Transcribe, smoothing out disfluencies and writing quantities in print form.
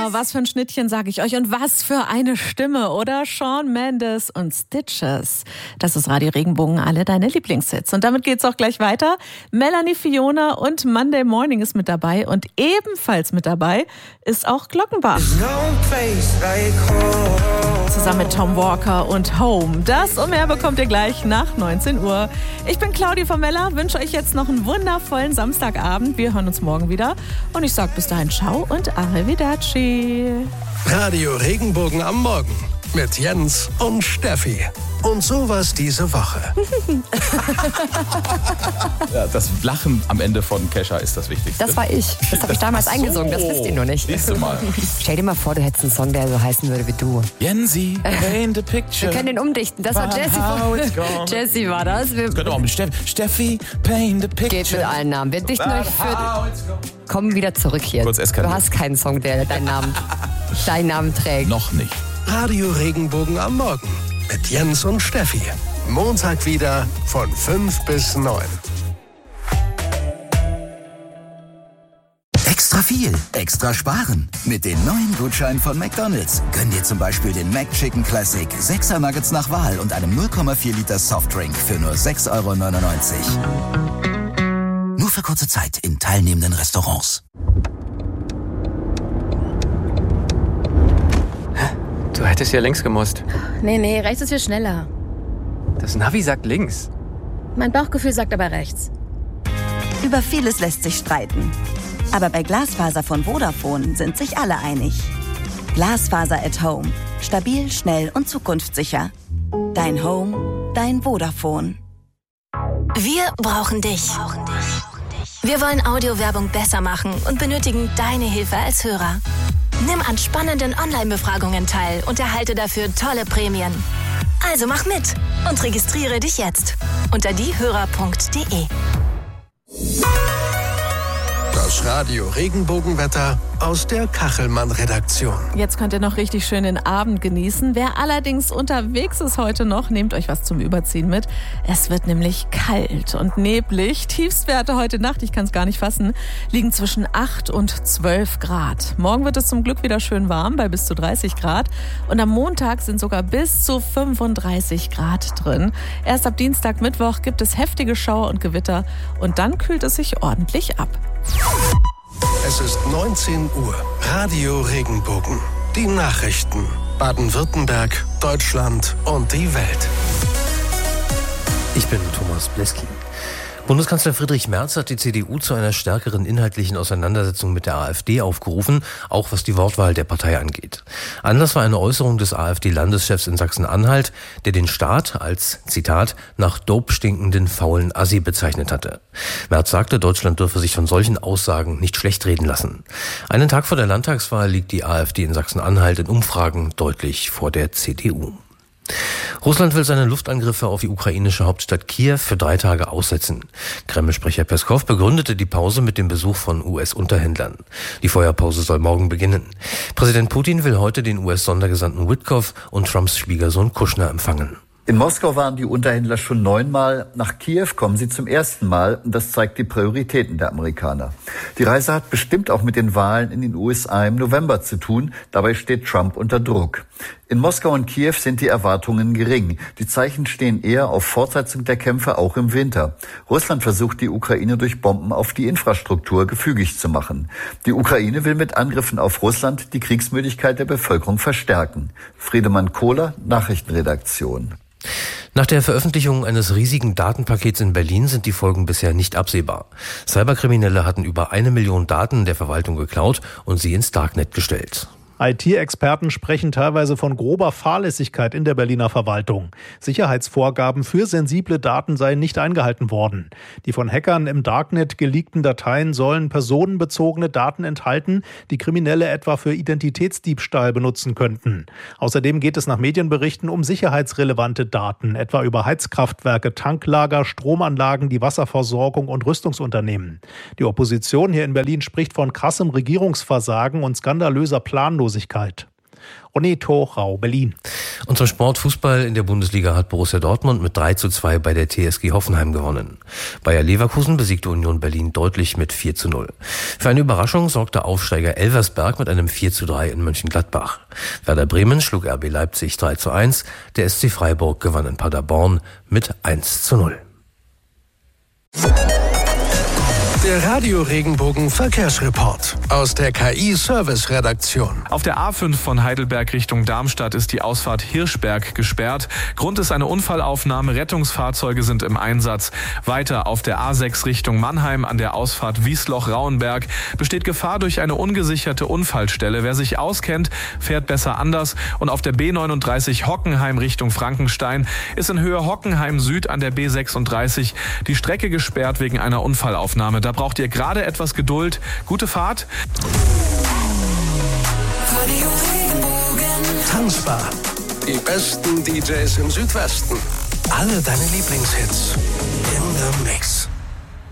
was für ein Schnittchen, sage ich euch. Und was für eine Stimme, oder? Shawn Mendes und Stitches. Das ist Radio Regenbogen, alle deine Lieblingshits. Und damit geht's auch gleich weiter. Melanie Fiona und Monday Morning ist mit dabei. Und ebenfalls mit dabay ist auch Glockenbach. Zusammen mit Tom Walker und Home. Das und mehr bekommt ihr gleich nach 19 Uhr. Ich bin Claudia von Meller, wünsche euch jetzt noch einen wundervollen Samstagabend. Wir hören uns morgen wieder. Und ich sage bis dahin ciao und arrivederci. Radio Regenbogen am Morgen mit Jens und Steffi. Und sowas diese Woche. Ja, das Lachen am Ende von Kesha ist das Wichtigste. Das war ich. Das habe ich damals eingesungen. Das wisst ihr nur nicht. Siehst du mal. Stell dir mal vor, du hättest einen Song, der so heißen würde wie du. Jensi, paint a picture. Wir können den umdichten. Das war Jessie. Jessie war das. Das könnte auch mit Steffi, paint a picture. Geht mit allen Namen. Wir dichten euch für... Komm wieder zurück hier. Kurz eskaliert. Du hast keinen Song, der deinen Namen trägt. Noch nicht. Radio Regenbogen am Morgen mit Jens und Steffi. Montag wieder von 5 bis 9. Extra viel, extra sparen. Mit den neuen Gutscheinen von McDonald's. Gönn dir zum Beispiel den McChicken Classic, 6er Nuggets nach Wahl und einem 0,4 Liter Softdrink für nur 6,99 €. Nur für kurze Zeit in teilnehmenden Restaurants. Du hättest ja links gemusst. Nee, rechts ist viel schneller. Das Navi sagt links. Mein Bauchgefühl sagt aber rechts. Über vieles lässt sich streiten. Aber bei Glasfaser von Vodafone sind sich alle einig. Glasfaser at Home. Stabil, schnell und zukunftssicher. Dein Home, dein Vodafone. Wir brauchen dich. Wir wollen Audiowerbung besser machen und benötigen deine Hilfe als Hörer. Nimm an spannenden Online-Befragungen teil und erhalte dafür tolle Prämien. Also mach mit und registriere dich jetzt unter diehörer.de. Das Radio Regenbogenwetter aus der Kachelmann-Redaktion. Jetzt könnt ihr noch richtig schön den Abend genießen. Wer allerdings unterwegs ist heute noch, nehmt euch was zum Überziehen mit. Es wird nämlich kalt und neblig. Tiefstwerte heute Nacht, ich kann es gar nicht fassen, liegen zwischen 8 und 12 Grad. Morgen wird es zum Glück wieder schön warm bei bis zu 30 Grad. Und am Montag sind sogar bis zu 35 Grad drin. Erst ab Dienstag, Mittwoch gibt es heftige Schauer und Gewitter. Und dann kühlt es sich ordentlich ab. Es ist 19 Uhr. Radio Regenbogen. Die Nachrichten. Baden-Württemberg, Deutschland und die Welt. Ich bin Thomas Bleski. Bundeskanzler Friedrich Merz hat die CDU zu einer stärkeren inhaltlichen Auseinandersetzung mit der AfD aufgerufen, auch was die Wortwahl der Partei angeht. Anlass war eine Äußerung des AfD-Landeschefs in Sachsen-Anhalt, der den Staat als, Zitat, nach Dope stinkenden faulen Assi bezeichnet hatte. Merz sagte, Deutschland dürfe sich von solchen Aussagen nicht schlecht reden lassen. Einen Tag vor der Landtagswahl liegt die AfD in Sachsen-Anhalt in Umfragen deutlich vor der CDU. Russland will seine Luftangriffe auf die ukrainische Hauptstadt Kiew für 3 Tage aussetzen. Kreml-Sprecher Peskow begründete die Pause mit dem Besuch von US-Unterhändlern. Die Feuerpause soll morgen beginnen. Präsident Putin will heute den US-Sondergesandten Witkow und Trumps Schwiegersohn Kushner empfangen. In Moskau waren die Unterhändler schon 9-mal. Nach Kiew kommen sie zum ersten Mal. Und das zeigt die Prioritäten der Amerikaner. Die Reise hat bestimmt auch mit den Wahlen in den USA im November zu tun. Dabei steht Trump unter Druck. In Moskau und Kiew sind die Erwartungen gering. Die Zeichen stehen eher auf Fortsetzung der Kämpfe auch im Winter. Russland versucht, die Ukraine durch Bomben auf die Infrastruktur gefügig zu machen. Die Ukraine will mit Angriffen auf Russland die Kriegsmüdigkeit der Bevölkerung verstärken. Friedemann Kohler, Nachrichtenredaktion. Nach der Veröffentlichung eines riesigen Datenpakets in Berlin sind die Folgen bisher nicht absehbar. Cyberkriminelle hatten über 1 Million Daten der Verwaltung geklaut und sie ins Darknet gestellt. IT-Experten sprechen teilweise von grober Fahrlässigkeit in der Berliner Verwaltung. Sicherheitsvorgaben für sensible Daten seien nicht eingehalten worden. Die von Hackern im Darknet geleakten Dateien sollen personenbezogene Daten enthalten, die Kriminelle etwa für Identitätsdiebstahl benutzen könnten. Außerdem geht es nach Medienberichten um sicherheitsrelevante Daten, etwa über Heizkraftwerke, Tanklager, Stromanlagen, die Wasserversorgung und Rüstungsunternehmen. Die Opposition hier in Berlin spricht von krassem Regierungsversagen und skandalöser Planlosigkeit. Oneto Rau, Berlin. Und zum Sport Fußball in der Bundesliga hat Borussia Dortmund mit 3:2 bei der TSG Hoffenheim gewonnen. Bayer Leverkusen besiegte Union Berlin deutlich mit 4:0. Für eine Überraschung sorgte Aufsteiger Elversberg mit einem 4:3 in Mönchengladbach. Werder Bremen schlug RB Leipzig 3:1. Der SC Freiburg gewann in Paderborn mit 1:0. Der Radio-Regenbogen Verkehrsreport aus der KI-Service-Redaktion. Auf der A5 von Heidelberg Richtung Darmstadt ist die Ausfahrt Hirschberg gesperrt. Grund ist eine Unfallaufnahme. Rettungsfahrzeuge sind im Einsatz. Weiter auf der A6 Richtung Mannheim an der Ausfahrt Wiesloch-Rauenberg besteht Gefahr durch eine ungesicherte Unfallstelle. Wer sich auskennt, fährt besser anders. Und auf der B39 Hockenheim Richtung Frankenstein ist in Höhe Hockenheim Süd an der B36 die Strecke gesperrt wegen einer Unfallaufnahme. Da braucht ihr gerade etwas Geduld. Gute Fahrt. Tanzbar. Die besten DJs im Südwesten. Alle deine Lieblingshits. In the Mix.